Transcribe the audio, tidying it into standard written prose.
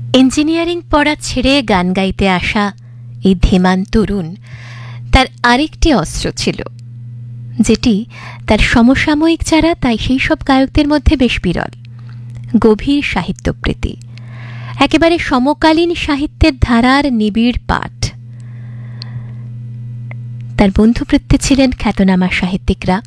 Engineering পড়া ছেড়ে গান গাইতে আসা এই ধীমান তরুণ তার আরেকটি অস্ত্র ছিল, যেটি তার সমসাময়িক যারা তাই সেই সব গায়কদের মধ্যে বেশ বিরল, গভীর সাহিত্যপ্রীতি, একেবারে সমকালীন সাহিত্যের ধারার নিবিড় পাঠ। তার বন্ধুবৃত্তে ছিলেন খ্যাতনামা সাহিত্যিকরা